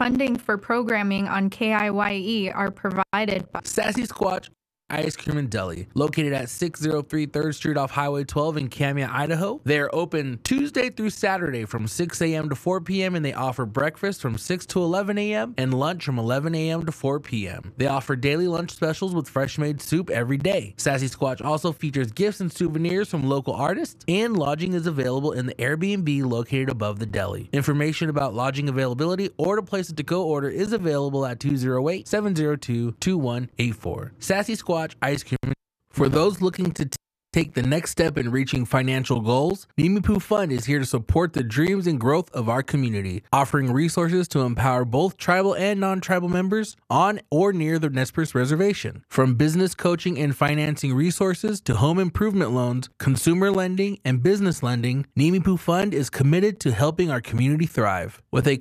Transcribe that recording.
Funding for programming on KIYE are provided by Sassy Squatch Ice Cream and Deli, located at 603 3rd Street off Highway 12 in Camia, Idaho. They are open Tuesday through Saturday from 6 a.m. to 4 p.m. and they offer breakfast from 6 to 11 a.m. and lunch from 11 a.m. to 4 p.m. They offer daily lunch specials with fresh-made soup every day. Sassy Squatch also features gifts and souvenirs from local artists, and lodging is available in the Airbnb located above the deli. Information about lodging availability or to place a to-go order is available at 208-702-2184. Sassy Squatch Ice Cream. For those looking to take the next step in reaching financial goals, Nimipu Fund is here to support the dreams and growth of our community, offering resources to empower both tribal and non-tribal members on or near the Nez Perce Reservation. From business coaching and financing resources to home improvement loans, consumer lending, and business lending, Nimipu Fund is committed to helping our community thrive. With a